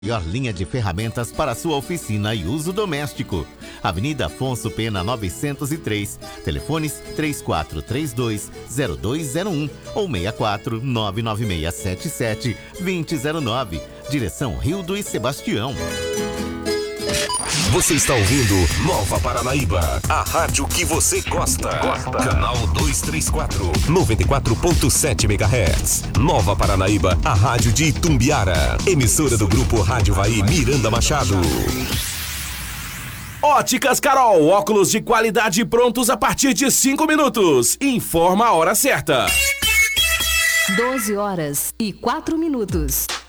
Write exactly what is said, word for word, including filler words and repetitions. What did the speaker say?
Melhor linha de ferramentas para sua oficina e uso doméstico. Avenida Afonso Pena novecentos e três. Telefones três quatro três dois, zero dois zero um ou seis quatro nove nove seis sete sete, dois zero zero nove. Direção Rildo e Sebastião. Você está ouvindo Nova Paranaíba, a rádio que você gosta. gosta. Canal duzentos e trinta e quatro, noventa e quatro ponto sete megahertz. Nova Paranaíba, a rádio de Itumbiara. Emissora do grupo Rádio Vai Miranda Machado. Óticas Carol, óculos de qualidade prontos a partir de cinco minutos. Informa a hora certa. doze horas e quatro minutos.